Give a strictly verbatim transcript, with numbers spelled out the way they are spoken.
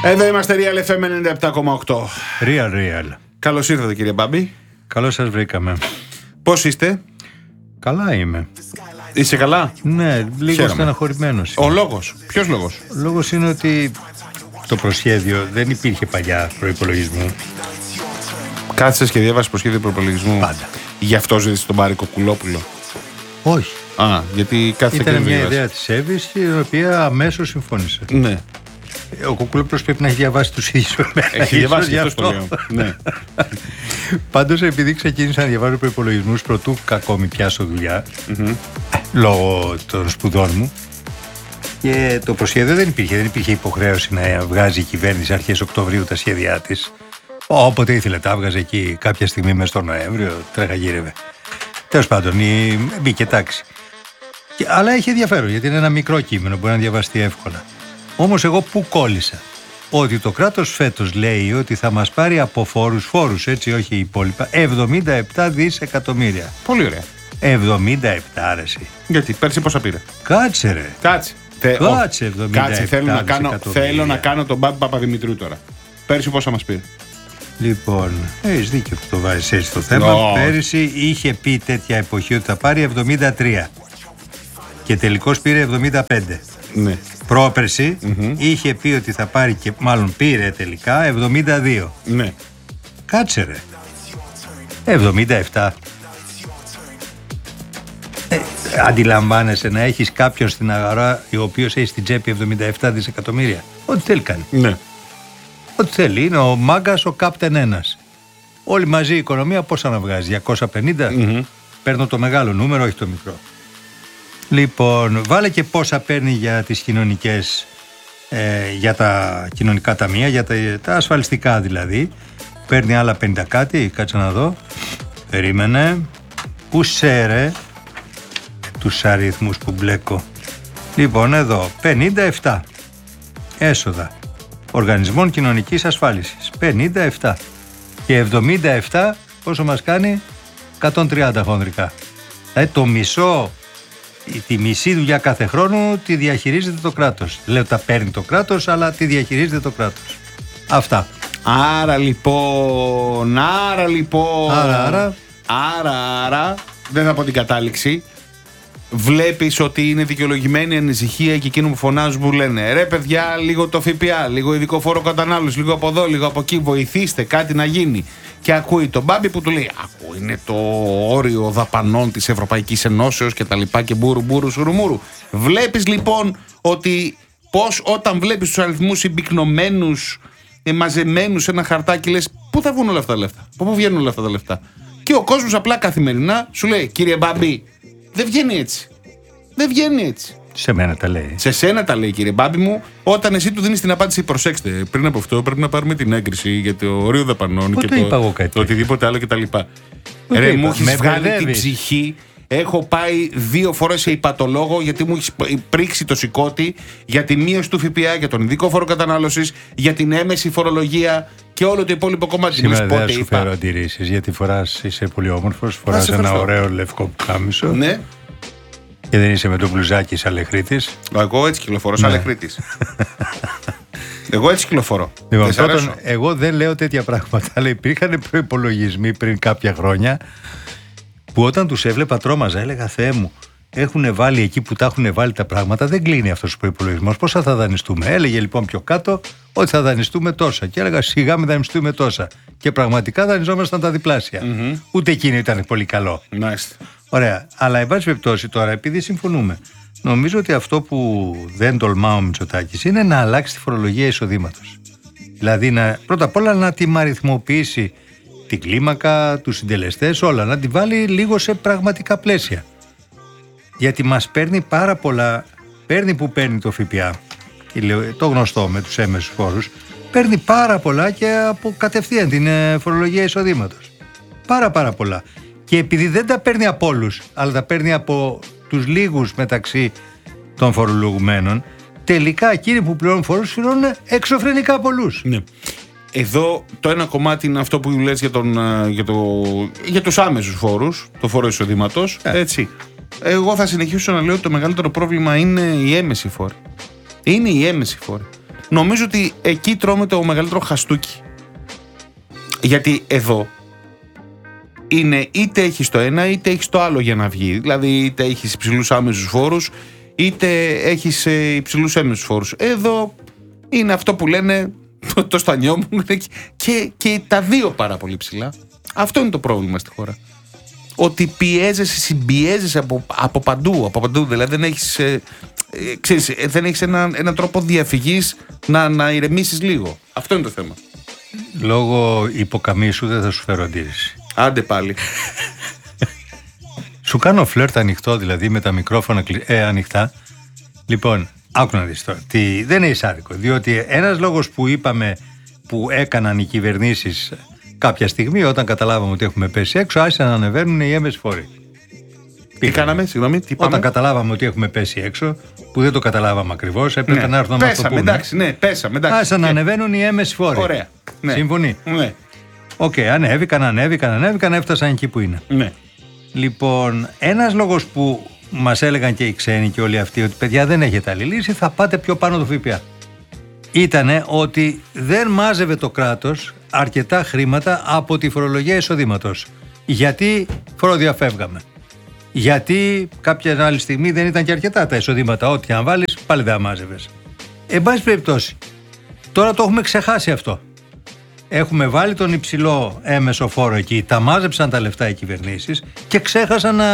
Εδώ είμαστε Real εφ εμ ενενήντα επτά κόμμα οκτώ. Real, real. Καλώς ήρθατε κύριε Μπάμπη. Καλώς σας βρήκαμε. Πώς είστε? Καλά είμαι. Είσαι καλά? Ναι, λίγο στεναχωρημένος. Ο λόγος, ποιος λόγος? Ο λόγος είναι ότι το προσχέδιο δεν υπήρχε παλιά προϋπολογισμού. Κάθισες και διάβασες προσχέδιο προϋπολογισμού? Πάντα. Γι' αυτό ζήτησε τον Πάρη Κοκκουλόπουλο? Όχι. Α, γιατί κάθισε και Ήταν μια διάβασε. ιδέα της Εύης, η οποία αμέσως συμφώνησε. Ναι. Ο Κοκκουλόπουλος πρέπει να έχει διαβάσει τους ίδιους. Έχει διαβάσει και αυτό το λέω. Ναι. Πάντως, επειδή ξεκίνησα να διαβάζω προϋπολογισμούς πρωτού ακόμη πιάσω δουλειά, Mm-hmm. λόγω των σπουδών μου, και το προσχέδιο δεν υπήρχε. Δεν υπήρχε υποχρέωση να βγάζει η κυβέρνηση αρχές Οκτωβρίου τα σχέδιά της. Όποτε ήθελε, τα έβγαζε εκεί κάποια στιγμή μέσα στο Νοέμβριο, τρέχα γύρευε. Τέλος πάντων, η... μπήκε τάξη. Και... Αλλά έχει ενδιαφέρον, γιατί είναι ένα μικρό κείμενο, μπορεί να διαβαστεί εύκολα. Όμως εγώ πού κόλλησα? Ότι το κράτος φέτος λέει ότι θα μας πάρει από φόρους, φόρους έτσι, όχι υπόλοιπα, εβδομήντα επτά δισεκατομμύρια. Πολύ ωραία. εβδομήντα επτά αρέσει. Γιατί πέρσι πόσα πήρε? Κάτσε ρε. Κάτσε. Θε... Κάτσε εβδομήντα επτά. Κάτσε, θέλω να, κάνω, θέλω να κάνω τον Μπάμπη Παπαδημητρίου τώρα. Πέρσι πόσα μας πήρε? Λοιπόν, έχεις δίκιο που το βάζεις έτσι το θέμα. No. Πέρυσι είχε πει τέτοια εποχή ότι θα πάρει εβδομήντα τρία και τελικώς πήρε εβδομήντα πέντε. Ναι. Πρόπερση Mm-hmm. είχε πει ότι θα πάρει και μάλλον πήρε τελικά εβδομήντα δύο. Ναι. Κάτσε ρε. εβδομήντα επτά. Ε, αντιλαμβάνεσαι να έχεις κάποιον στην αγορά ο οποίος έχει στην τσέπη εβδομήντα επτά δισεκατομμύρια? Ό,τι θέλει κάνει. Ναι. Ό,τι θέλει. Είναι ο μάγκας, ο κάπτεν ένας. Όλοι μαζί η οικονομία πόσα να βγάζει? διακόσια πενήντα. Mm-hmm. Παίρνω το μεγάλο νούμερο, όχι το μικρό. Λοιπόν, βάλε και πόσα παίρνει για τις κοινωνικές, ε, για τα κοινωνικά ταμεία, για τα, τα ασφαλιστικά δηλαδή. Παίρνει άλλα πενήντα κάτι, κάτσε να δω. Περίμενε. Πού σέρε τους αριθμούς που μπλέκω. Λοιπόν, εδώ, πενήντα επτά έσοδα οργανισμών κοινωνικής ασφάλισης. πενήντα επτά. Και εβδομήντα επτά πόσο μας κάνει? εκατόν τριάντα χονδρικά. Δηλαδή το μισό, τη μισή δουλειά κάθε χρόνο τη διαχειρίζεται το κράτος. Λέω τα παίρνει το κράτος, αλλά τη διαχειρίζεται το κράτος. Αυτά. Άρα λοιπόν, άρα λοιπόν, Άρα, άρα. άρα, άρα, δεν θα πω την κατάληξη. Βλέπεις ότι είναι δικαιολογημένη ανησυχία και εκείνο που φωνάζουν που λένε ρε παιδιά, λίγο το ΦΠΑ, λίγο ειδικό φόρο κατανάλωση, λίγο από εδώ, λίγο από εκεί, βοηθήστε κάτι να γίνει. Και ακούει τον Μπάμπη που του λέει ακούει, είναι το όριο δαπανών της Ευρωπαϊκής Ενώσεως και τα λοιπά και μπούρου μπούρου σουρουμούρου. Βλέπεις λοιπόν ότι πως όταν βλέπεις τους αριθμούς συμπυκνωμένους, ε, μαζεμένους σε ένα χαρτάκι, λες πού θα βγουν όλα αυτά τα λεφτά, από πού βγαίνουν όλα αυτά τα λεφτά? Και ο κόσμος απλά καθημερινά σου λέει κύριε Μπάμπη, δεν βγαίνει έτσι. Δεν βγαίνει έτσι. Σε μένα τα λέει. Σε σένα τα λέει κύριε Μπάμπη μου, όταν εσύ του δίνεις την απάντηση προσέξτε, πριν από αυτό πρέπει να πάρουμε την έγκριση για το όριο δαπανών Πότε και είπα το, εγώ κάτι? το οτιδήποτε άλλο κτλ. Ρε είπα. μου έχεις Με βγάλει την μπερδεύεις. ψυχή. Έχω πάει δύο φορές σε υπατολόγο γιατί μου έχει πρίξει το σηκώτη για τη μείωση του ΦΠΑ, για τον ειδικό φόρο κατανάλωσης, για την έμεση φορολογία και όλο το υπόλοιπο κομμάτι. Σήμερα δεν πότε σου είπα. φέρω αντιρρήσεις, γιατί φοράς, είσαι πολύ όμορφος, φοράς σε ένα ευχαριστώ. ωραίο λευκό κάμισο. Ναι. Και δεν είσαι με το μπλουζάκι σαν Αλεχρήτης. Εγώ έτσι κυκλοφορώ, σαν Ναι. Αλεχρήτης. Εγώ έτσι κυκλοφορώ. Λοιπόν, Δεν σ' πρώτον, αρέσω? εγώ δεν λέω τέτοια πράγματα, αλλά υπήρχαν προϋπολογισμοί πριν κάποια χρόνια που όταν τους έβλεπα τρόμαζα, έλεγα Θεέ μου, έχουν βάλει εκεί που τα έχουν βάλει τα πράγματα, δεν κλείνει αυτός ο προϋπολογισμός. Πόσα θα δανειστούμε? Έλεγε λοιπόν πιο κάτω ότι θα δανειστούμε τόσα. Και έλεγα σιγά μην δανειστούμε τόσα. Και πραγματικά δανειζόμασταν τα διπλάσια. Mm-hmm. Ούτε εκείνο ήταν πολύ καλό. Μάλιστα. Ωραία. Αλλά εν πάση περιπτώσει τώρα, επειδή συμφωνούμε, νομίζω ότι αυτό που δεν τολμά ο Μητσοτάκης είναι να αλλάξει τη φορολογία εισοδήματος. Δηλαδή, να, πρώτα απ' όλα να την αριθμοποιήσει την κλίμακα, τους συντελεστές, όλα. Να την βάλει λίγο σε πραγματικά πλαίσια. Γιατί μας παίρνει πάρα πολλά, παίρνει που παίρνει το ΦΠΑ, το γνωστό με τους έμεσους φόρους, παίρνει πάρα πολλά και από κατευθείαν την φορολογία εισοδήματος. Πάρα πάρα πολλά. Και επειδή δεν τα παίρνει από όλους, αλλά τα παίρνει από τους λίγους μεταξύ των φορολογουμένων, τελικά εκείνοι που πληρώνουν φόρους πληρώνουν εξωφρενικά πολλούς. Ναι. Εδώ το ένα κομμάτι είναι αυτό που λες για, τον, για, το, για τους άμεσους φόρους, το φόρο εισοδήματος, yeah. έτσι. Εγώ θα συνεχίσω να λέω ότι το μεγαλύτερο πρόβλημα είναι η έμεση φόρη. Είναι η έμεση φόρη. Νομίζω ότι εκεί τρώμε το μεγαλύτερο χαστούκι. Γιατί εδώ είναι είτε έχεις το ένα είτε έχεις το άλλο για να βγει. Δηλαδή είτε έχεις υψηλούς άμεσους φόρους είτε έχεις υψηλούς έμεσους φόρους. Εδώ είναι αυτό που λένε το, το στανιό μου και, και τα δύο πάρα πολύ ψηλά. Αυτό είναι το πρόβλημα στη χώρα. Ότι πιέζεσαι, συμπιέζεσαι από, από παντού, από παντού. Δηλαδή δεν έχεις, ε, ε, ξέρεις, ε, δεν έχεις έναν, έναν τρόπο διαφυγής να, να ηρεμήσεις λίγο. Αυτό είναι το θέμα. Λόγω υποκαμίσου δεν θα σου φέρω αντίρρηση. Άντε πάλι. Σου κάνω φλερτ ανοιχτό, δηλαδή με τα μικρόφωνα ε, ανοιχτά. Λοιπόν, άκου να δεις τώρα. Τι, δεν είναι άδικο, διότι ένας λόγος που είπαμε που έκαναν οι κυβερνήσεις κάποια στιγμή, όταν καταλάβαμε ότι έχουμε πέσει έξω, άρχισαν να ανεβαίνουν οι έμεσοι φόροι. Τι κάναμε, συγγνώμη, τι πάμε? Όταν καταλάβαμε ότι έχουμε πέσει έξω, που δεν το καταλάβαμε ακριβώς, έπρεπε ναι. να έρθουν να μας το πούμε. Εντάξει, ναι, πέσαμε, εντάξει. Άρχισαν να ανεβαίνουν οι έμεσοι φόροι. Ωραία. Ναι. Σύμφωνοι. Ναι. Οκ, okay, ανέβηκαν, ανέβηκαν, ανέβηκαν, έφτασαν εκεί που είναι. Ναι. Λοιπόν, ένας λόγος που μας έλεγαν και οι ξένοι και όλοι αυτοί ότι παιδιά δεν έχετε άλλη λύση, θα πάτε πιο πάνω το ΦΠΑ. Ήτανε ότι δεν μάζευε το κράτος αρκετά χρήματα από τη φορολογία εισοδήματος. Γιατί φοροδιαφεύγαμε. Γιατί κάποια άλλη στιγμή δεν ήταν και αρκετά τα εισοδήματα. Ό,τι αν βάλεις πάλι δεν μάζευες. Εν πάση περιπτώσει, τώρα το έχουμε ξεχάσει αυτό. Έχουμε βάλει τον υψηλό έμεσο φόρο εκεί, τα μάζεψαν τα λεφτά οι κυβερνήσεις και ξέχασαν να